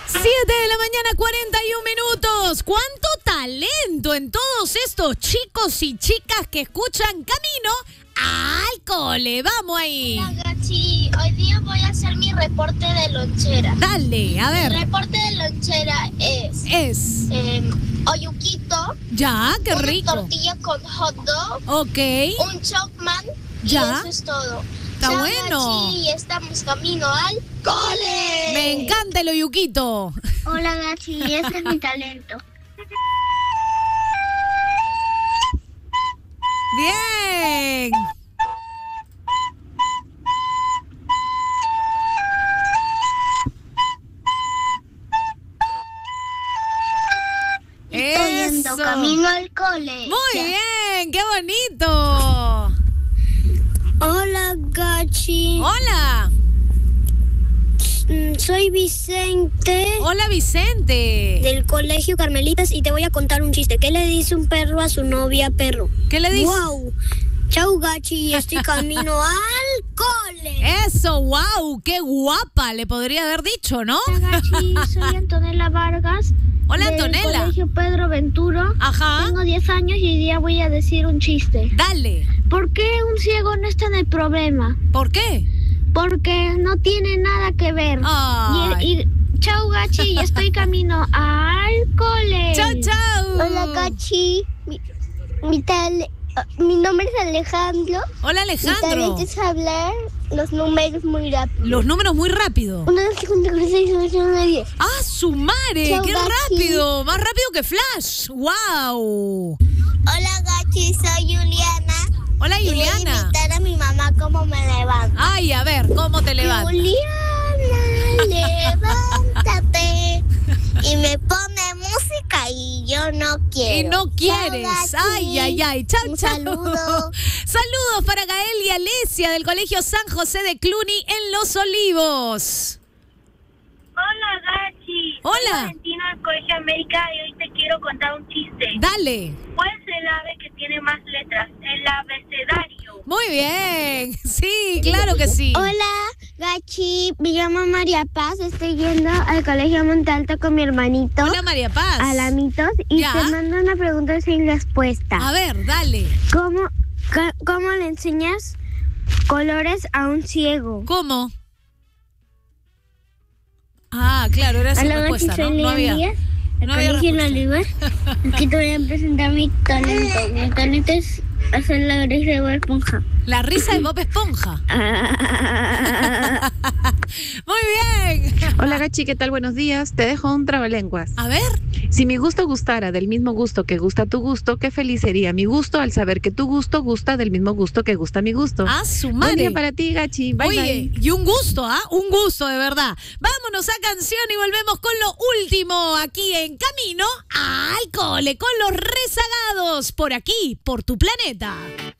de la mañana, 41 minutos. ¿Cuánto talento en todos estos chicos y chicas que escuchan Camino al Cole? Vamos ahí. Hola, Gachi. Hoy día voy a hacer mi reporte de lonchera. Dale, a ver. Mi reporte de lonchera es oyuquito. Ya, qué una rico. tortilla con hot dog. Ok. Un chocman. Ya. Y eso es todo. Está Chao, bueno. Gachi, y estamos camino al cole. Me encanta el oyuquito. Hola, Gachi. Ese es mi talento. Bien. Estoy yendo Eso. camino al cole. Muy Ya. bien, qué bonito. Hola, Gachi. Hola. Soy Vicente Hola, Vicente. del Colegio Carmelitas y te voy a contar un chiste. ¿Qué le dice un perro a su novia perro? ¿Qué le dice? ¡Wow! Chau, Gachi, estoy camino al cole. Eso, wow, qué guapa, le podría haber dicho, ¿no? Hola, Gachi, soy Antonella Vargas. Hola, del Antonella. Colegio Pedro Ventura. Ajá. Tengo 10 años y hoy día voy a decir un chiste. Dale. ¿Por qué un ciego no está en el problema? ¿Por qué? Porque no tiene nada que ver. Ay. Chau, Gachi, ya estoy camino al cole. Chau, chau. Hola, Gachi. Mi nombre es Alejandro. Hola, Mi Alejandro. talento es hablar los números muy rápido. Los números muy rápido. 1, 2, 3, 4, 5, 6, 7, 8, 9, 10. ¡Ah, su madre! Chau, ¡Qué Gachi. rápido! Más rápido que Flash. ¡Wow! Hola, Gachi, soy Juliana. Hola, Y voy a Juliana. imitar a mi mamá cómo me levanto. Ay, a ver, ¿cómo te levantas? Juliana, levántate. Y me pone música y yo no quiero. Y no quieres. Chao, Gachi. Ay, ay, ay. Chau, Un chau. saludo. Saludos para Gael y Alesia del Colegio San José de Cluny en Los Olivos. Hola, Gachi. Hola. Soy Valentina del Colegio América y hoy te quiero contar un chiste. Dale. ¿Cuál es el ave que tiene más letras? El abecedario. Muy bien. Sí, claro que sí. Hola, Gachi. Me llamo María Paz. Estoy yendo al Colegio Monte Alto con mi hermanito. Hola, María Paz. Alamitos. Y Ya. te mando una pregunta sin respuesta. A ver, dale. ¿Cómo le enseñas colores a un ciego? ¿Cómo? Ah, claro, era esa Hola, respuesta, Gachi, ¿no? soy No Lea había. Díaz, del no había Colegio respuesta. Oliver. Aquí te voy a presentar mi talento. Mi talento es hacer la risa de Bob Esponja. La risa de Bob Esponja. Muy bien. Hola Gachi, ¿qué tal? Buenos días. Te dejo un trabalenguas. A ver. Si mi gusto gustara del mismo gusto que gusta tu gusto, qué feliz sería mi gusto al saber que tu gusto gusta del mismo gusto que gusta mi gusto. Ah, su Buen madre. día para ti, Gachi. Bye, Oye, bye. y un gusto, ¿ah? Un gusto, de verdad. Vámonos a canción y volvemos con lo último aquí en Camino al Cole, con los rezagados, por aquí, por tu planeta.